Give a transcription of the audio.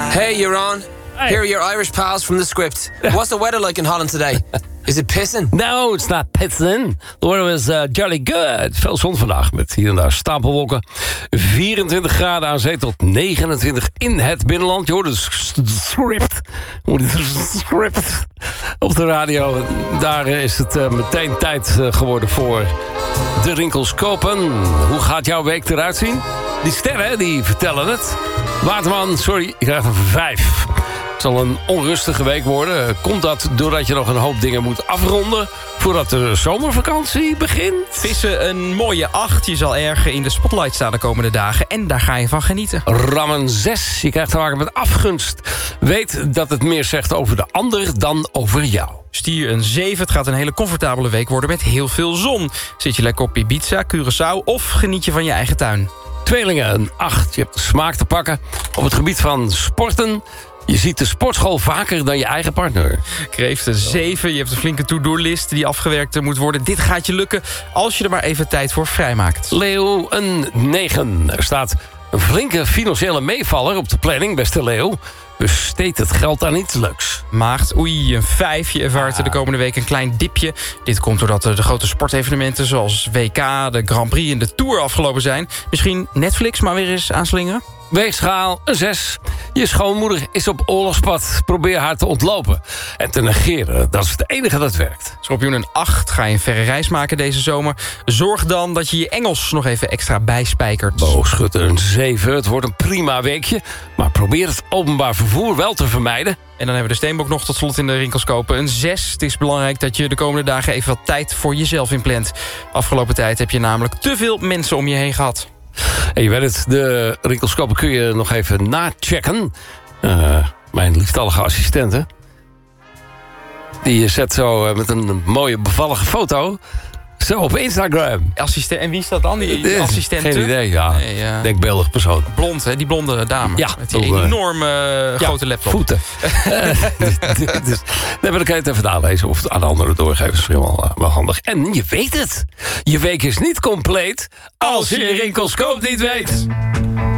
Hey, you're on. Hey. Here are your Irish pals from the script. What's the weather like in Holland today? Is it pissing? No, it's not pissing. The weather is jolly good. Veel zon vandaag met hier en daar stapelwolken. 24 graden aan zee tot 29 in het binnenland. Je hoort de script op de radio. Daar is het meteen tijd geworden voor de Rinkelskopen. Hoe gaat jouw week eruit zien? Die sterren, die vertellen het. Waterman, sorry, je krijgt een 5. Het zal een onrustige week worden. Komt dat doordat je nog een hoop dingen moet afronden voordat de zomervakantie begint? Vissen een mooie 8. Je zal erger in de spotlight staan de komende dagen. En daar ga je van genieten. Rammen 6. Je krijgt te maken met afgunst. Weet dat het meer zegt over de ander dan over jou. Stier een 7. Het gaat een hele comfortabele week worden met heel veel zon. Zit je lekker op Ibiza, Curaçao of geniet je van je eigen tuin? Tweelingen een 8. Je hebt de smaak te pakken op het gebied van sporten. Je ziet de sportschool vaker dan je eigen partner. Kreeft een 7. Je hebt een flinke to-do-list die afgewerkt moet worden. Dit gaat je lukken als je er maar even tijd voor vrijmaakt. Leeuw een 9. Er staat een flinke financiële meevaller op de planning, beste Leeuw. Besteed het geld aan iets leuks. Maagd, oei, een 5. Je ervaart de komende week een klein dipje. Dit komt doordat de grote sportevenementen zoals WK, de Grand Prix en de Tour afgelopen zijn. Misschien Netflix maar weer eens aanslingeren? Weegschaal een 6. Je schoonmoeder is op oorlogspad. Probeer haar te ontlopen en te negeren. Dat is het enige dat werkt. Schorpioen een 8. Ga je een verre reis maken deze zomer? Zorg dan dat je je Engels nog even extra bijspijkert. Boogschutter een 7. Het wordt een prima weekje. Maar probeer het openbaar vervoer wel te vermijden. En dan hebben we de Steenbok nog tot slot in de Rinkelskopen. Een 6. Het is belangrijk dat je de komende dagen even wat tijd voor jezelf inplant. Afgelopen tijd heb je namelijk te veel mensen om je heen gehad. En je weet het, de Rinkelskopen kun je nog even nachecken. Mijn lieftallige assistente. Die zet zo met een mooie bevallige foto. Zo op Instagram. Assistent, en wie is dat dan? Die assistent? Geen idee, ja. Nee, denkbeeldig persoon. Blond, hè? Die blonde dame. Ja. Met die enorme grote laptop. Voeten. Dus, dan kan je het even nalezen of het aan de anderen doorgeven. Dat is wel handig. En je weet het. Je week is niet compleet als je je Rinkelskoop niet weet.